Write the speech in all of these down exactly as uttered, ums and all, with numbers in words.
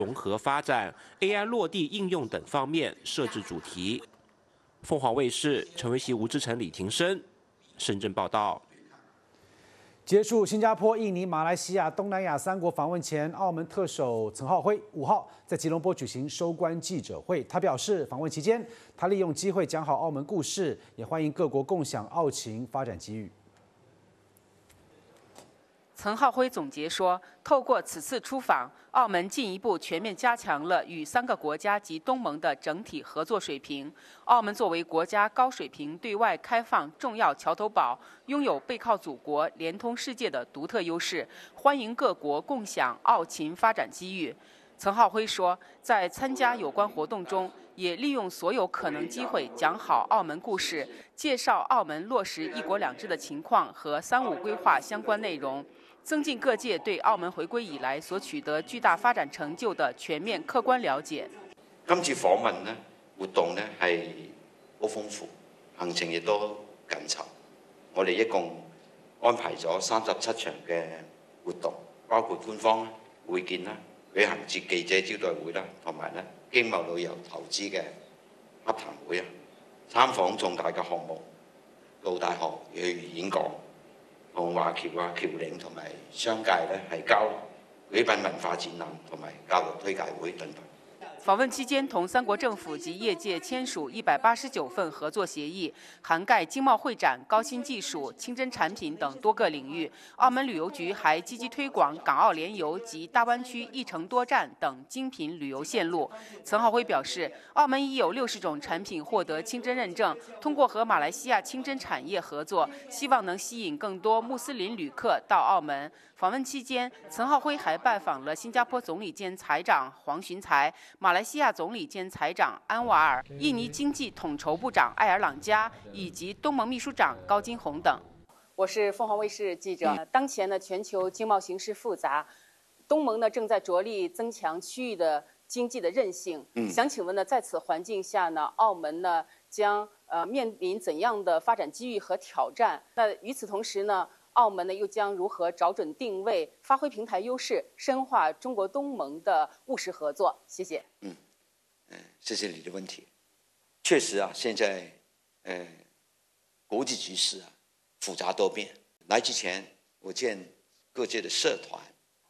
融合发展、A I 落地应用等方面设置主题。凤凰卫视陈维熙、吴志成、李庭生深圳报道。 结束新加坡、印尼、马来西亚、东南亚三国访问前，澳门特首岑浩辉五号在吉隆坡举行收官记者会。他表示，访问期间，他利用机会讲好澳门故事，也欢迎各国共享澳情发展机遇。 岑浩辉总结说，透过此次出访，澳门进一步全面加强了与三个国家及东盟的整体合作水平。澳门作为国家高水平对外开放重要桥头堡，拥有背靠祖国、连通世界的独特优势，欢迎各国共享澳勤发展机遇。岑浩辉说，在参加有关活动中，也利用所有可能机会讲好澳门故事，介绍澳门落实一国两制的情况和三五规划相关内容。增进各界对澳門回歸以來所取得巨大發展成就的全面客觀了解。 今次訪問呢活動呢係好豐富，行程亦都緊湊。我哋一共安排咗三十七場嘅活動，包括官方會見啦、旅行節記者招待會啦，同埋呢經貿旅遊投資嘅洽談會啊，參訪重大嘅項目，到大學去演講。同華僑啊、僑領同埋商界咧係交流，舉辦文化展覽同埋教育推介會等等。 訪問期間，同三國政府及業界簽署一百八十九份合作協議，涵蓋經貿會展、高新技術、清真產品等多個領域。澳門旅遊局還積極推廣港澳聯遊及大灣區一程多站等精品旅遊線路。岑浩輝表示，澳門已有六十種產品獲得清真認證，通過和馬來西亞清真產業合作，希望能吸引更多穆斯林旅客到澳門。訪問期間，岑浩輝還拜訪了新加坡總理兼財長黃循財、馬來西亞總理兼財長安瓦爾、印尼經濟統籌部長艾爾朗加以及東盟秘書長高金紅等。我是鳳凰衛視記者。當前呢，全球經貿形勢複雜，東盟呢正在着力增強區域的經濟的韌性。嗯，想請問呢，在此環境下呢，澳門呢將呃面臨怎樣的發展機遇和挑戰？那與此同時呢，澳門呢又將如何找準定位，發揮平台優勢，深化中國東盟的務實合作？謝謝。 嗯，呃，謝謝你的問題。確實啊，現在呃國際局勢啊複雜多變。來之前，我見各界的社團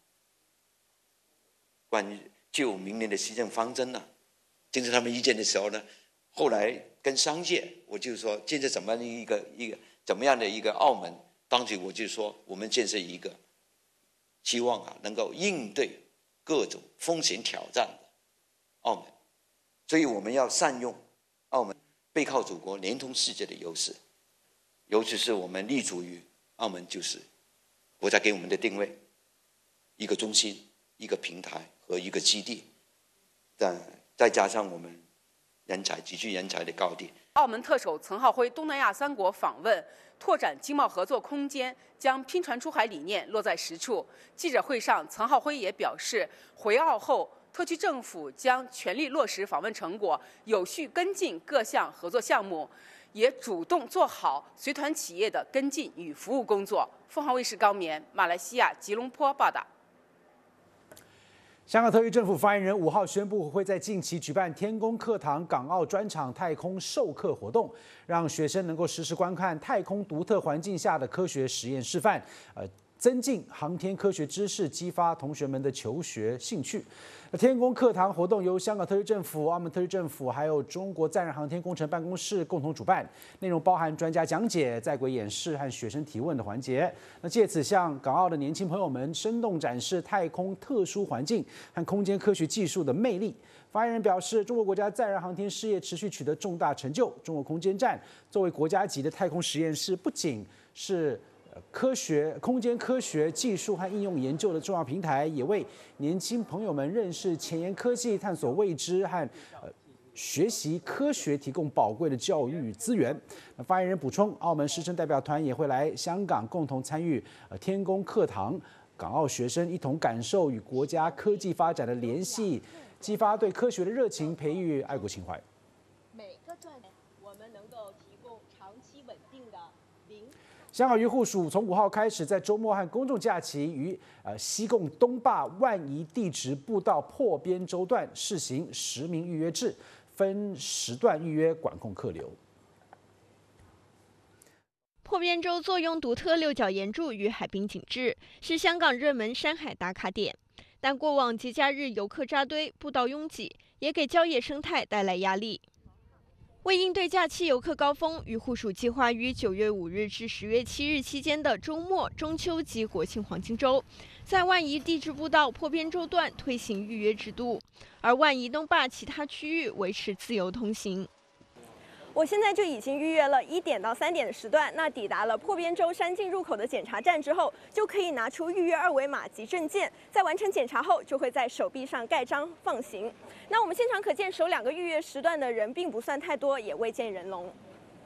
關於就明年的施政方針呢，徵求他們意見的時候呢，後來跟商界我就說建設怎麼一個一個怎麼樣的一個澳門。當時我就說，我們建設一個希望啊，能夠應對各種風險挑戰的澳門，所以我們要善用澳門背靠祖國、連通世界的優勢，尤其是我們立足於澳門，就是國家給我們的定位，一個中心、一個平台和一個基地，但再加上我們人才極具人才的高地。 澳門特首岑浩輝東南亞三國訪問，拓展經貿合作空間，將拼船出海理念落在實處。記者會上，岑浩輝也表示，回澳後，特區政府將全力落實訪問成果，有序跟進各項合作項目，也主動做好隨團企業的跟進與服務工作。鳳凰衛視高棉，馬來西亞吉隆坡報道。 香港特區政府發言人五號宣布，會在近期舉辦天宮課堂港澳專場太空授課活動，讓學生能夠實時觀看太空獨特環境下的科學實驗示範，呃，增進航天科學知識，激發同學們的求學興趣。天宮課堂活動由香港特區政府、澳門特區政府還有中國載人航天工程辦公室共同主辦，內容包含專家講解、在軌演示和學生提問的環節。那借此向港澳的年輕朋友們生動展示太空特殊環境和空間科學技術的魅力。發言人表示，中國國家載人航天事業持續取得重大成就，中國空間站作為國家級的太空實驗室，不僅是科學、空間科學技術和應用研究的重要平台，也為年輕朋友們認識前沿科技、探索未知和呃學習科學提供寶貴的教育資源。那發言人補充，澳門師生代表團也會來香港共同參與呃天宮課堂，港澳學生一同感受與國家科技發展的聯繫，激發對科學的熱情，培育愛國情懷。每個段我們能夠提供長期穩定的零。 香港渔护署从五号开始，在周末和公众假期于呃西贡东坝万宜地质步道破边洲段试行实名预约制，分时段预约管控客流。 破边洲坐拥独特六角岩柱与海滨景致，是香港热门山海打卡点。但过往节假日游客扎堆，步道拥挤，也给郊野生态带来压力。为应对假期游客高峰，渔护署计划于九月五日至十月七日期间的周末、中秋及国庆黄金周，在万宜地质步道破边洲段推行预约制度，而万宜东坝其他区域维持自由通行。 我现在就已经预约了一点到三点的时段，那抵达了破边洲山径入口的检查站之后，就可以拿出预约二维码及证件，在完成检查后，就会在手臂上盖章放行。那我们现场可见，首两个预约时段的人并不算太多，也未见人龙。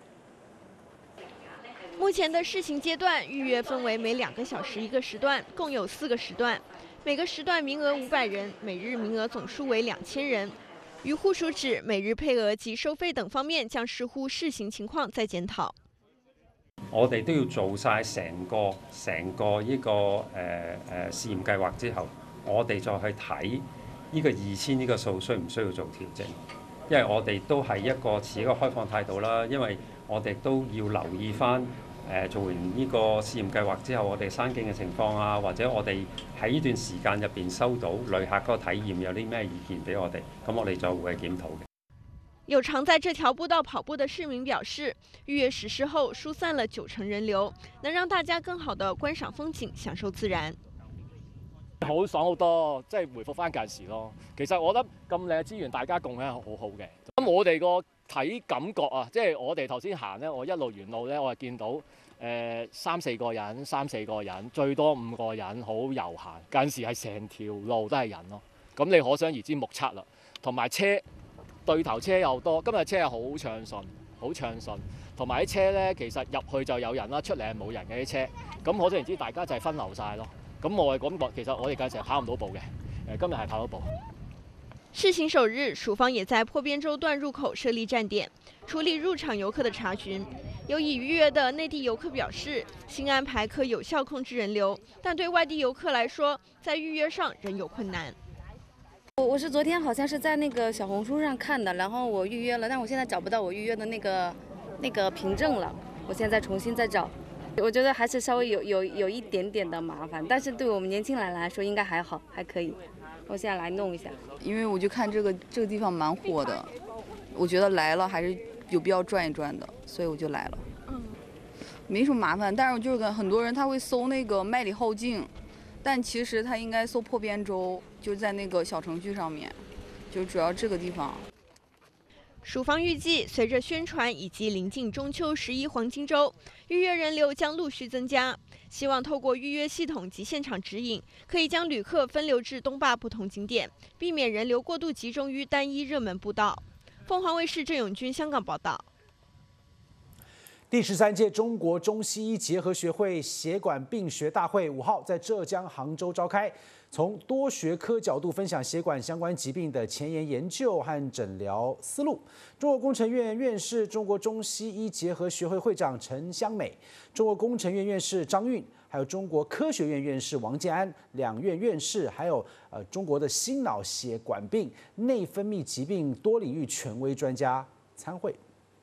目前的试行阶段，预约分为每两个小时一个时段，共有四个时段，每个时段名额五百人，每日名额总数为两千人。渔护署指，每日配額及收費等方面將視乎試行情況再檢討。 我哋都要做晒成個成個呢個誒誒試驗計劃之後，我哋再去睇呢個二千呢個數需唔需要做調整，因為我哋都係一個持一個開放態度啦，因為我哋都要留意翻。誒做完呢個試驗計劃之後，我哋山徑嘅情況啊，或者我哋喺呢段時間入邊收到旅客嗰個體驗有啲咩意見俾我哋，咁我哋就會檢討嘅。 有常在這條步道跑步的市民表示，預約實施後疏散了九成人流，能讓大家更好地觀賞風景，享受自然。 好爽好多，即係回復翻近時咯。其實我覺得咁靚嘅資源，大家共享係好好嘅。咁我哋個睇感覺啊，即係我哋頭先行咧，我一路沿路咧，我係見到誒、呃、三四個人，三四個人，最多五個人，好悠閒。近時係成條路都係人咯。咁你可想而知目測啦，同埋車對頭車又多，今日車係好暢順，好暢順。同埋啲車咧，其實入去就有人啦，出嚟係冇人嘅啲車。咁可想而知，大家就係分流晒咯。咁我係咁，其實我哋近時係跑唔到步嘅，誒今日係跑到步。 試行首日，署方也在破邊洲段入口設立站點，處理入場遊客的查詢。有已預約的內地遊客表示，新安排可有效控制人流，但對外地遊客來說，在預約上仍有困難。 我我是昨天好像是在那個小紅書上看的，然後我預約了，但我現在找不到我預約的那個那個憑證了，我現在重新再找。我覺得還是稍微有有有一點點的麻煩，但是對我們年輕人來說應該還好，還可以。我現在來弄一下， 因為我就看這個這個地方蠻火的，我覺得來了還是有必要轉一轉的，所以我就來了。嗯，沒什麼麻煩，但是我就是跟很多人他會搜那個麥理浩徑，但其實他應該搜破邊洲，就在那個小程序上面，就主要這個地方。 署方預計，隨着宣傳以及臨近中秋十一黃金週，預約人流將陸續增加。希望透過預約系統及現場指引，可以將旅客分流至東壩不同景點，避免人流過度集中於單一熱門步道。鳳凰衛視鄭永軍香港報道。 第十三屆中國中西醫結合學會血管病學大會五號在浙江杭州召開，從多學科角度分享血管相關疾病的前沿研究和診療思路。中國工程院院士、中國中西醫結合學會會長陳香美、中國工程院院士張運，還有中國科學院院士王建安兩院院士，還有呃中國的心腦血管病、內分泌疾病多領域權威專家參會。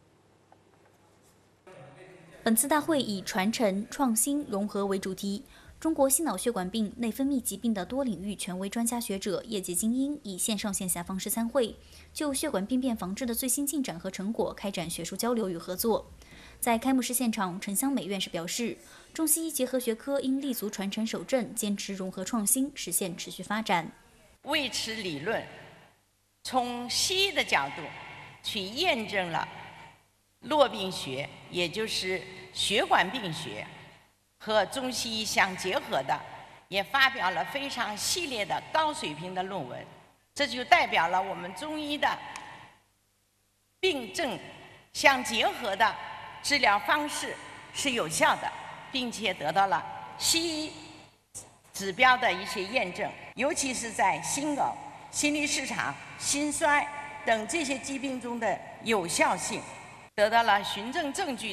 本次大會以傳承、創新、融合為主題。中國心腦血管病、內分泌疾病的多領域權威專家學者、業界精英以線上線下方式參會，就血管病變防治的最新進展和成果開展學術交流與合作。在開幕式現場，陳香美院士表示，中西醫結合學科應立足傳承守正，堅持融合創新，實現持續發展。 為此理論，從西醫的角度去驗證了絡病學，也就是血管病學和中西醫相結合的，也發表了非常系列的高水平的論文。這就代表了我們中醫的病症相結合的治療方式是有效的，並且得到了西醫指標的一些驗證，尤其是在心梗、心律失常、心衰等這些疾病中的有效性，得到了循證證據的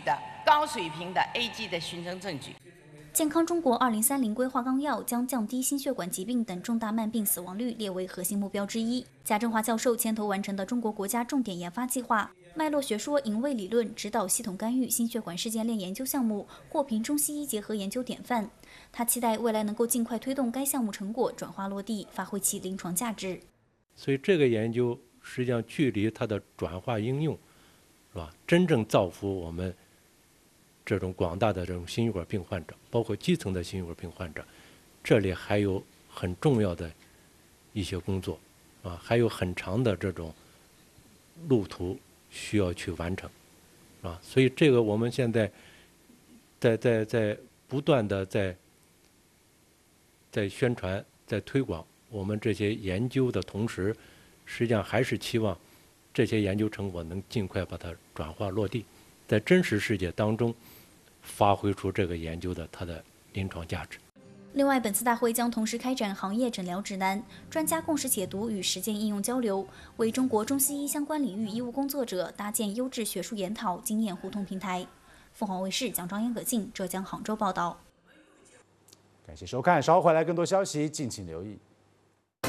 高水平的 A G 的循证证据。 健康中国二零三零规划纲要将降低心血管疾病等重大慢病死亡率列为核心目标之一。贾振华教授牵头完成的中国国家重点研发计划“脉络学说营卫理论指导系统干预心血管事件链研究项目”获评中西医结合研究典范。他期待未来能够尽快推动该项目成果转化落地，发挥其临床价值。 所以这个研究实际上距离它的转化应用，是吧？真正造福我们这种广大的这种心血管病患者，包括基层的心血管病患者，这里还有很重要的一些工作，啊，还有很长的这种路途需要去完成，啊，所以这个我们现在在在在不断的在在宣传、在推广我们这些研究的同时，实际上还是期望这些研究成果能尽快把它转化落地，在真实世界当中发挥出这个研究的它的临床价值。 另外，本次大会将同时开展行业诊疗指南、专家共识解读与实践应用交流，为中国中西医相关领域医务工作者搭建优质学术研讨、经验互通平台。凤凰卫视蒋章、严可静浙江杭州报道。 感谢收看，稍后回来更多消息，敬请留意。